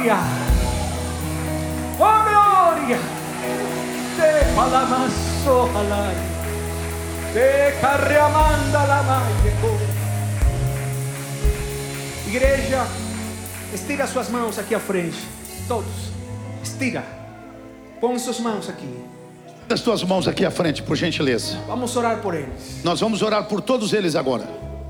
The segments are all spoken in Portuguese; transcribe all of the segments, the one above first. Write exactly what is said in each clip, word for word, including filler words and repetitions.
gloria. Oh, gloria. Te palamaso halai. Te carreamanda la maia. Igreja, estira suas mãos aqui à frente. Todos, estira. Põe suas mãos aqui. As tuas mãos aqui à frente, por gentileza. Vamos orar por eles. Nós vamos orar por todos eles agora.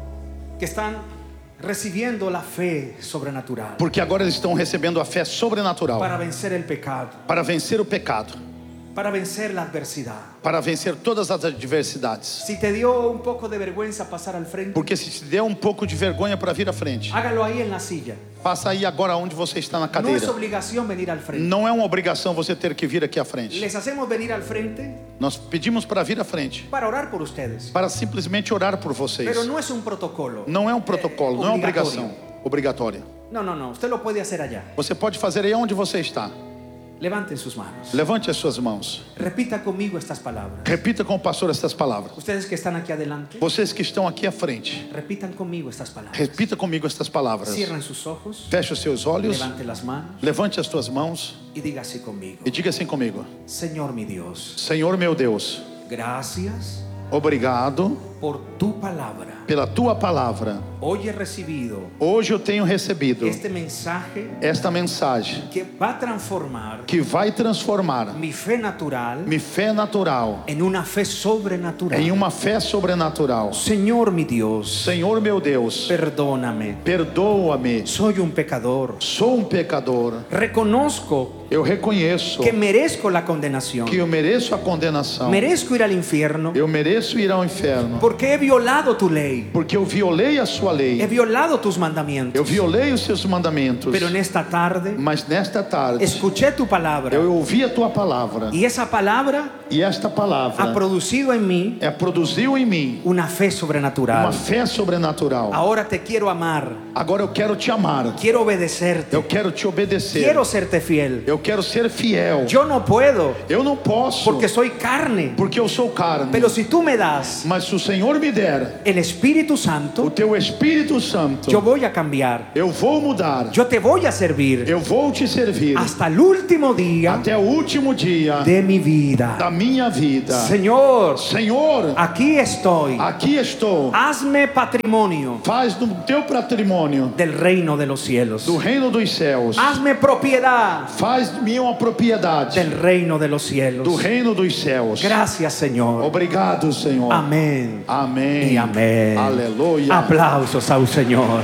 Que estão recebendo a fé sobrenatural. Porque agora eles estão recebendo a fé sobrenatural. Para vencer o pecado. Para vencer o pecado. Para vencer a adversidade. Para vencer todas as adversidades. Se te deu um pouco de vergüenza passar al frente. Porque se te deu um pouco de vergonha para vir à frente. Hágalo aí na silla. Faça aí agora onde você está na cadeira. Não é obrigação vir ao frente. Não é uma obrigação você ter que vir aqui à frente. Les hacemos venir al frente. Nós pedimos para vir à frente. Para orar por ustedes. Para simplesmente orar por vocês. Pero não é um protocolo. Não é um protocolo, é, não é uma obrigação obrigatória. Não, não, não. Você lo pode fazer allá. Você pode fazer aí onde você está. Levantem suas mãos. Levante as suas mãos. Repita comigo estas palavras. Repita com o pastor estas palavras. Ustedes que estão aqui adelante. Vocês que estão aqui à frente. Repitam comigo estas palavras. Repita comigo estas palavras. Cierren sus ojos. Feche os seus olhos. Levante las manos. Levante as tuas mãos. E diga assim comigo. E diga assim comigo. Senhor meu Deus. Senhor meu Deus. Gracias. Obrigado. Por tu palavra. Pela tua palavra. Hoje he recebido. Hoje eu tenho recebido. Este mensagem. Esta mensagem. Que vai transformar. Que vai transformar. Mi fé natural. Mi fé natural. Em uma fé sobrenatural. Em uma fé sobrenatural. Senhor meu Deus. Senhor meu Deus. Perdóname. Perdoa-me. Sou um pecador. Sou um pecador. Reconozco. Eu reconheço. Que mereço a condenação. Que eu mereço a condenação. Mereço ir ao inferno. Eu mereço ir ao inferno. Porque he violado tu lei. Porque eu violei a sua lei. He violado tus mandamentos. Eu violei os seus mandamentos. Pero nesta tarde. Mas nesta tarde. Escuché tu palavra. Eu ouvi a tua palavra. E essa palavra. E esta palavra. Ha produzido em mim. É produziu em mim. Uma fé sobrenatural. Uma fé sobrenatural. Agora te quero amar. Agora eu quero te amar. Quero obedecer-te. Eu quero te obedecer. Quero ser-te fiel. Eu quero ser fiel. Eu não puedo. Eu não posso. Porque sou carne. Porque eu sou carne. Pero se tu me das. Mas se o Senhor me der. El Espírito Santo. O teu Espírito Santo. Eu vou a cambiar. Eu vou mudar. Eu te vou a servir. Eu vou te servir. Hasta o último dia. Até o último dia. De mi vida. Da minha vida. Senhor. Senhor. Aqui estou. Aqui estou. Hazme patrimônio. Faz do teu patrimônio. Del reino de los cielos. Do reino dos céus. Hazme propriedade. Faz de mim uma propriedade. Del reino de los cielos. Do reino dos céus. Gracias, Senhor. Obrigado, Senhor. Amém. Amém. E amém. Aleluia. Aplausos ao Senhor.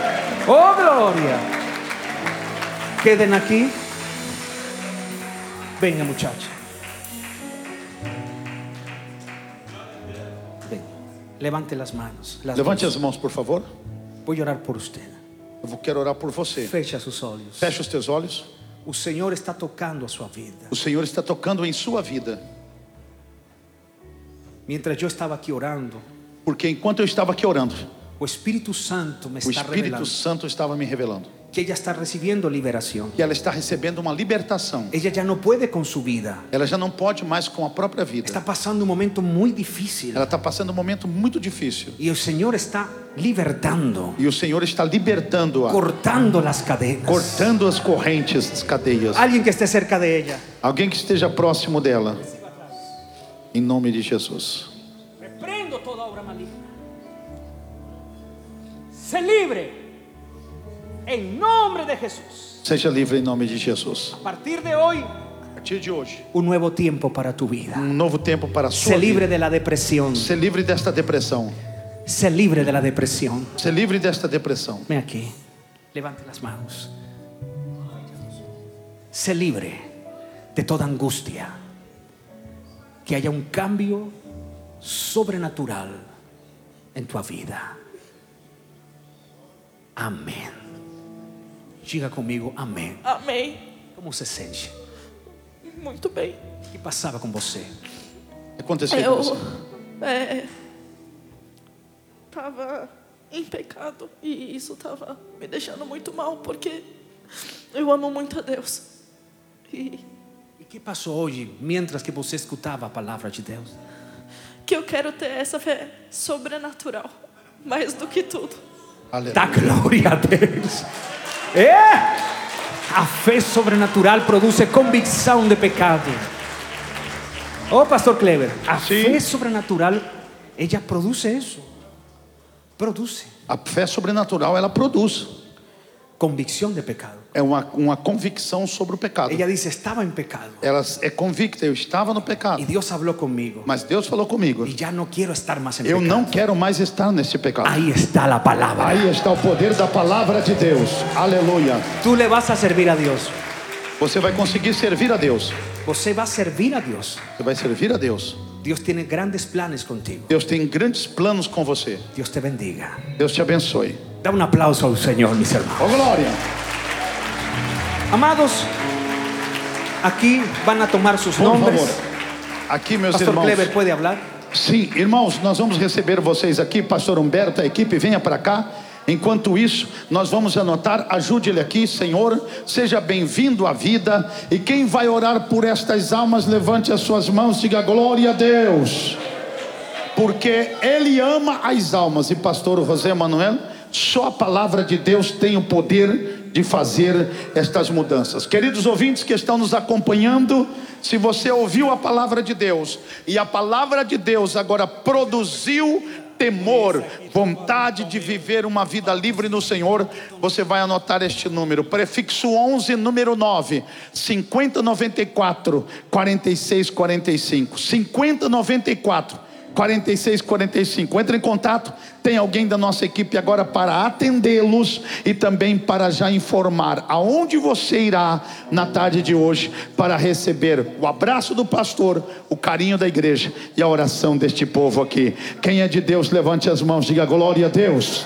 Oh, glória. Quedem aqui. Venha, muchacha. Venha. Levante as mãos. Las Levante dos. as mãos, por favor. Vou orar por você. Eu quero orar por você. Feche seus olhos. Feche os teus olhos. O Senhor está tocando a sua vida. O Senhor está tocando em sua vida. Mientras eu estava aqui orando, porque enquanto eu estava aqui orando, o Espírito Santo me o está Espírito revelando Santo estava me revelando que ela está recebendo liberação. Que ela está recebendo uma libertação. Ela já não pode com sua vida. Ela já não pode mais com a própria vida. Está passando um momento muito difícil. Ela está passando um momento muito difícil. E o Senhor está libertando. E o Senhor está libertando-a. Cortando as cadeias. Cortando as correntes, as cadeias. Alguém que esteja cerca de ela. Alguém que esteja próximo dela. Em nome de Jesus. Repreendo toda obra maligna. Se livre. Em nome de Jesus. Seja livre em nome de Jesus. A partir de hoje. A partir de hoje. Um novo tempo para tu vida. Um novo tempo para a sua vida. Se livre vida. de la depressão. Se livre desta depressão. Se livre de la depressão. Se livre desta depressão. Vem aqui. Levante as mãos. Se livre de toda angústia. Que haya um cambio sobrenatural em tua vida. Amém. Diga comigo, amém. Amém. Como você sente? Muito bem. O que passava com você? O que aconteceu eu, com você? É, tava em pecado e isso tava me deixando muito mal porque eu amo muito a Deus. E o que passou hoje, mientras que você escutava a palavra de Deus? Que eu quero ter essa fé sobrenatural, mais do que tudo. Aleluia. Dá glória a Deus. É! A fe sobrenatural produce convicción de pecado. Oh, Pastor Clever, a Sí. fe sobrenatural, ella produce eso. Produce A fé sobrenatural, ela produz. convicción de pecado. É uma, uma convicção sobre o pecado. Ella dice, estaba en pecado. Ela é convicta, eu estava no pecado. Y Dios habló conmigo. Mas Deus falou comigo. Y ya no quiero estar más en Eu pecado. não quero mais estar nesse pecado. Ahí está la palabra. Aí está o poder da palavra de Deus. Aleluia. Tú le vas a servir a Dios. Você vai conseguir servir a Deus. Você va a servir a Dios. Você vai servir a Deus. Dios tiene grandes planes contigo. Deus tem grandes planos com você. Dios te bendiga. Deus te abençoe. Da un aplauso al Señor, mis hermanos. Oh, glória. Amados, aquí van a tomar sus Por nombres. favor. Aqui, meus Pastor irmãos. Clever puede hablar. Sim, irmãos, nós vamos receber vocês aqui. Pastor Humberto, a equipe, venha para cá. Enquanto isso, nós vamos anotar. Ajude ele aqui, Senhor. Seja bem-vindo à vida. E quem vai orar por estas almas, levante as suas mãos, diga glória a Deus. Porque Ele ama as almas. E pastor José Manuel, só a palavra de Deus tem o poder de fazer estas mudanças. Queridos ouvintes que estão nos acompanhando, se você ouviu a palavra de Deus e a palavra de Deus agora produziu temor, vontade de viver uma vida livre no Senhor, você vai anotar este número, prefixo onze, número nove, cinquenta noventa e quatro, quarenta e seis quarenta e cinco, cinquenta noventa e quatro, quarenta e seis quarenta e cinco. Entre em contato. Tem alguém da nossa equipe agora para atendê-los e também para já informar aonde você irá na tarde de hoje para receber o abraço do pastor, o carinho da igreja e a oração deste povo aqui. Quem é de Deus, levante as mãos, diga glória a Deus.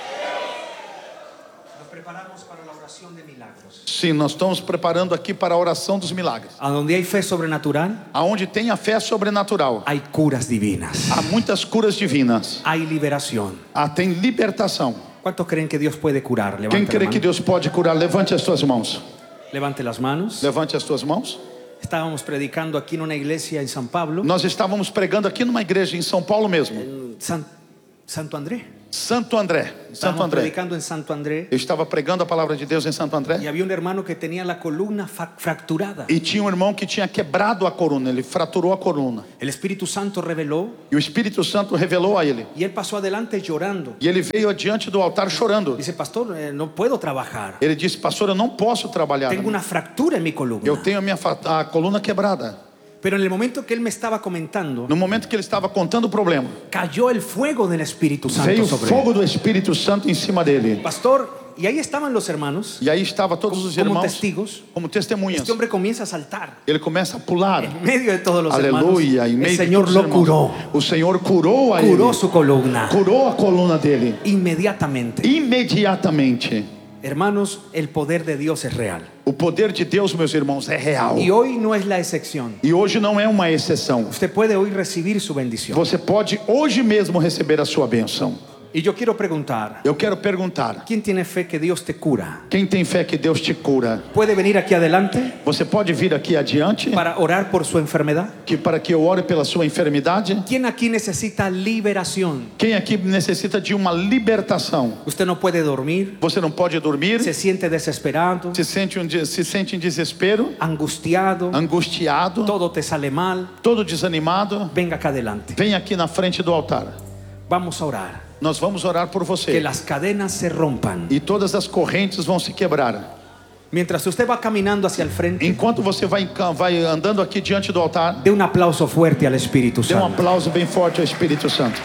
Nos preparamos para la oración de milagros. Sim, nós estamos preparando aqui para a oração dos milagres. Aonde hay fe sobrenatural, Aonde tem a fé sobrenatural, hay curas divinas. há muitas curas divinas. Hay liberación. Ah, tem libertação. ¿Cuántos creen que Dios puede curar? Quem Levante, crê la que mano. Deus pode curar, levante as suas mãos. Levante las manos. Levante as suas mãos. Estábamos predicando aquí en una iglesia en San Pablo, Nós estávamos pregando aqui numa igreja em São Paulo mesmo. en San- Santo André. Santo André. Santo Estábamos André. predicando en Santo André. Eu estava pregando a palavra de Deus em Santo Y André. había un hermano que tenía la columna fa- fracturada. E tinha um irmão que tinha quebrado a coluna. Ele fraturou a coluna. El Espíritu Santo reveló E o Espírito Santo revelou a ele. y él pasó adelante llorando. E ele veio adiante do altar chorando. Dice, pastor, eh, no puedo trabajar. Ele disse, pastor, eu não posso trabalhar. Tengo una fractura en mi columna. Eu tenho a minha fa- a coluna quebrada. Pero en el momento que él me estaba comentando, No momento que ele estava contando o problema, cayó el fuego del Espíritu Santo veio o sobre fogo él. do Espírito Santo em cima dele. Pastor, y ahí estaban los hermanos, E aí estava todos os como irmãos testigos. como testemunhas. Este hombre comienza a saltar Ele começa a pular. en medio de todos los Aleluia. Em hermanos. meio El de Señor todos os lo irmãos. curó, O Senhor curou a curó ele. su columna Curou a coluna dele. inmediatamente. Imediatamente. Hermanos, el poder de Dios es real. O poder de Deus, meus irmãos, é real. Y hoy no es la excepción. E hoje não é uma exceção. Usted puede hoy recibir su bendición. Você pode hoje mesmo receber a sua bênção. Y yo quiero preguntar, Eu quero perguntar: ¿quién tiene fe que Dios te cura? quem tem fé que Deus te cura? ¿Puede venir aquí adelante Você pode vir aqui adiante para orar por su enfermedad? que para que eu ore pela sua enfermidade? ¿Quién aquí necesita liberación? Quem aqui necessita de uma libertação? Usted no puede dormir, Você não pode dormir? se siente desesperado, Se sente um de- se sente em desespero, angustiado, angustiado, todo te sale mal. todo desanimado? Venga acá adelante. Vem aqui na frente do altar. Vamos a orar. Nós vamos orar por Que você. las cadenas se rompan. E todas as correntes vão se quebrar. Mientras usted va caminando hacia el frente, Enquanto você vai, vai andando aqui diante do altar, dé un aplauso fuerte al Espíritu dê um Santo. aplauso bem forte ao Espírito Santo.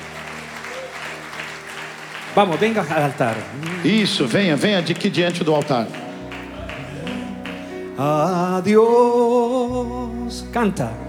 Vamos, venga al altar. Isso, venha, venha de aqui diante do altar. Adiós. Canta.